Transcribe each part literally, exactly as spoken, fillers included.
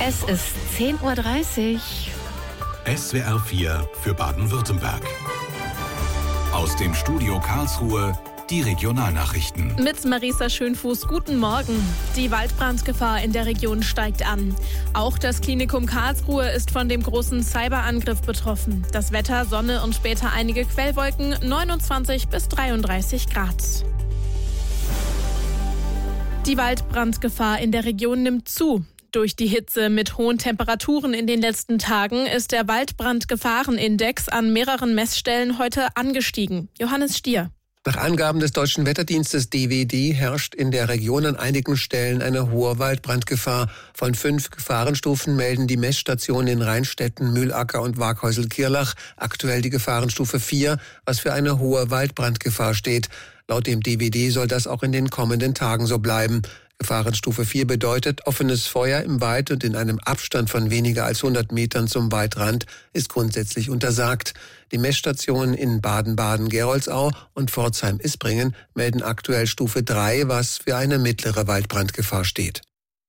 Es ist zehn Uhr dreißig. S W R vier für Baden-Württemberg. Aus dem Studio Karlsruhe die Regionalnachrichten. Mit Marisa Schönfuß, guten Morgen. Die Waldbrandgefahr in der Region steigt an. Auch das Klinikum Karlsruhe ist von dem großen Cyberangriff betroffen. Das Wetter, Sonne und später einige Quellwolken, neunundzwanzig bis dreiunddreißig Grad. Die Waldbrandgefahr in der Region nimmt zu. Durch die Hitze mit hohen Temperaturen in den letzten Tagen ist der Waldbrandgefahrenindex an mehreren Messstellen heute angestiegen. Johannes Stier. Nach Angaben des Deutschen Wetterdienstes D W D herrscht in der Region an einigen Stellen eine hohe Waldbrandgefahr. Von fünf Gefahrenstufen melden die Messstationen in Rheinstetten, Mühlacker und Waghäusel-Kirlach aktuell die Gefahrenstufe vier, was für eine hohe Waldbrandgefahr steht. Laut dem D W D soll das auch in den kommenden Tagen so bleiben. Gefahrenstufe vier bedeutet, offenes Feuer im Wald und in einem Abstand von weniger als hundert Metern zum Waldrand ist grundsätzlich untersagt. Die Messstationen in Baden-Baden-Geroldsau und Pforzheim-Isbringen melden aktuell Stufe drei, was für eine mittlere Waldbrandgefahr steht.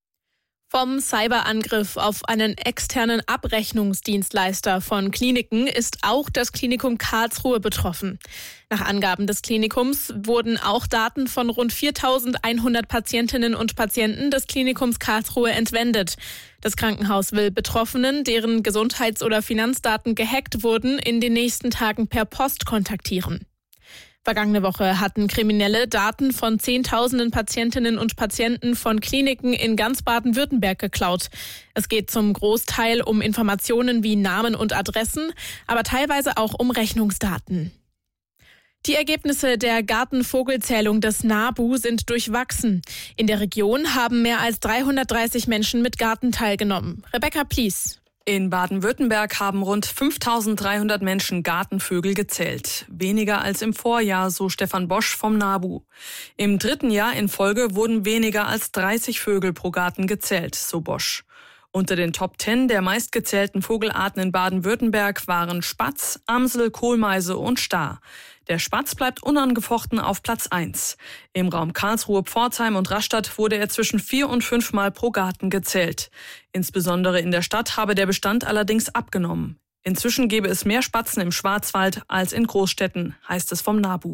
Vom Cyberangriff auf einen externen Abrechnungsdienstleister von Kliniken ist auch das Klinikum Karlsruhe betroffen. Nach Angaben des Klinikums wurden auch Daten von rund viertausendeinhundert Patientinnen und Patienten des Klinikums Karlsruhe entwendet. Das Krankenhaus will Betroffenen, deren Gesundheits- oder Finanzdaten gehackt wurden, in den nächsten Tagen per Post kontaktieren. Vergangene Woche hatten Kriminelle Daten von Zehntausenden Patientinnen und Patienten von Kliniken in ganz Baden-Württemberg geklaut. Es geht zum Großteil um Informationen wie Namen und Adressen, aber teilweise auch um Rechnungsdaten. Die Ergebnisse der Gartenvogelzählung des NABU sind durchwachsen. In der Region haben mehr als dreihundertdreißig Menschen mit Garten teilgenommen. Rebecca Plies. In Baden-Württemberg haben rund fünftausenddreihundert Menschen Gartenvögel gezählt. Weniger als im Vorjahr, so Stefan Bosch vom NABU. Im dritten Jahr in Folge wurden weniger als dreißig Vögel pro Garten gezählt, so Bosch. Unter den Top Ten der meistgezählten Vogelarten in Baden-Württemberg waren Spatz, Amsel, Kohlmeise und Star. Der Spatz bleibt unangefochten auf Platz eins. Im Raum Karlsruhe, Pforzheim und Rastatt wurde er zwischen vier und fünf Mal pro Garten gezählt. Insbesondere in der Stadt habe der Bestand allerdings abgenommen. Inzwischen gebe es mehr Spatzen im Schwarzwald als in Großstädten, heißt es vom NABU.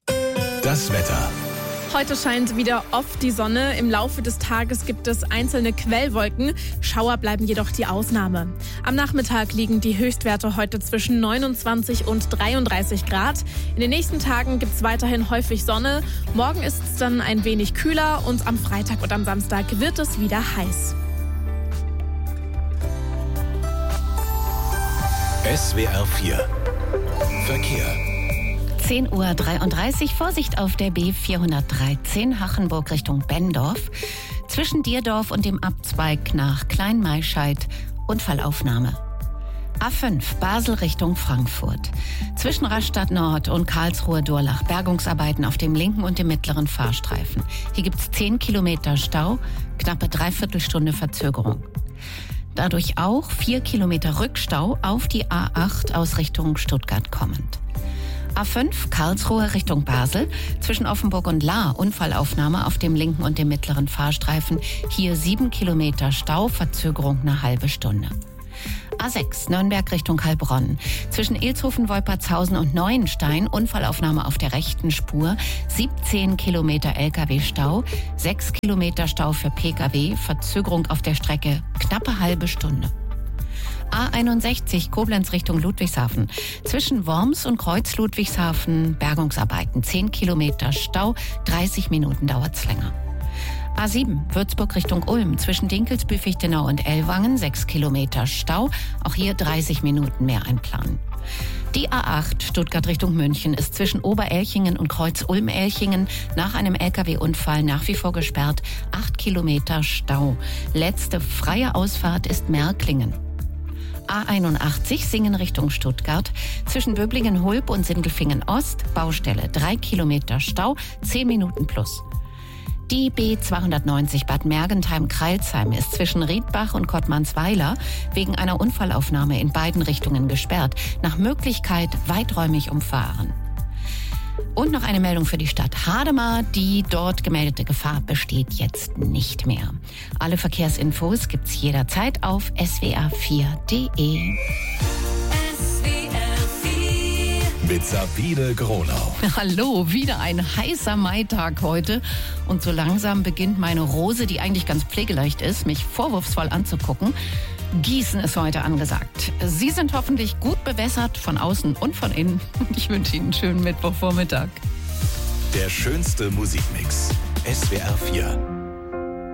Das Wetter. Heute scheint wieder oft die Sonne. Im Laufe des Tages gibt es einzelne Quellwolken. Schauer bleiben jedoch die Ausnahme. Am Nachmittag liegen die Höchstwerte heute zwischen neunundzwanzig und dreiunddreißig Grad. In den nächsten Tagen gibt es weiterhin häufig Sonne. Morgen ist es dann ein wenig kühler und am Freitag und am Samstag wird es wieder heiß. S W R vier Verkehr. zehn Uhr dreiunddreißig, Vorsicht auf der B vierhundertdreizehn, Hachenburg Richtung Benndorf. Zwischen Dierdorf und dem Abzweig nach Kleinmaischeid, Unfallaufnahme. A fünf, Basel Richtung Frankfurt. Zwischen Rastatt Nord und Karlsruhe-Durlach, Bergungsarbeiten auf dem linken und dem mittleren Fahrstreifen. Hier gibt es zehn Kilometer Stau, knappe Dreiviertelstunde Verzögerung. Dadurch auch vier Kilometer Rückstau auf die A acht aus Richtung Stuttgart kommend. A fünf, Karlsruhe Richtung Basel, zwischen Offenburg und Lahr, Unfallaufnahme auf dem linken und dem mittleren Fahrstreifen. Hier sieben Kilometer Stau, Verzögerung eine halbe Stunde. A sechs, Nürnberg Richtung Heilbronn, zwischen Ilshofen, Wolpertshausen und Neuenstein, Unfallaufnahme auf der rechten Spur, siebzehn Kilometer L K W-Stau, sechs Kilometer Stau für P K W, Verzögerung auf der Strecke, knappe halbe Stunde. A einundsechzig, Koblenz Richtung Ludwigshafen. Zwischen Worms und Kreuz Ludwigshafen, Bergungsarbeiten. zehn Kilometer Stau, dreißig Minuten dauert's länger. A sieben, Würzburg Richtung Ulm. Zwischen Dinkelsbühl-Fichtenau und Ellwangen, sechs Kilometer Stau. Auch hier dreißig Minuten mehr einplanen. Die A acht, Stuttgart Richtung München, ist zwischen Oberelchingen und Kreuz Ulm-Elchingen nach einem L K W-Unfall nach wie vor gesperrt. acht Kilometer Stau. Letzte freie Ausfahrt ist Märklingen. A einundachtzig, Singen Richtung Stuttgart. Zwischen Böblingen-Hulb und Sindelfingen-Ost, Baustelle, drei Kilometer Stau, zehn Minuten plus. Die B zweihundertneunzig Bad Mergentheim-Kreilsheim ist zwischen Riedbach und Kottmannsweiler wegen einer Unfallaufnahme in beiden Richtungen gesperrt. Nach Möglichkeit weiträumig umfahren. Und noch eine Meldung für die Stadt Hadamar. Die dort gemeldete Gefahr besteht jetzt nicht mehr. Alle Verkehrsinfos gibt's jederzeit auf s w r vier punkt d e. Mit Sabine Gronau. Hallo, wieder ein heißer Maitag heute. Und so langsam beginnt meine Rose, die eigentlich ganz pflegeleicht ist, mich vorwurfsvoll anzugucken. Gießen ist heute angesagt. Sie sind hoffentlich gut bewässert, von außen und von innen. Und ich wünsche Ihnen einen schönen Mittwochvormittag. Der schönste Musikmix. S W R vier.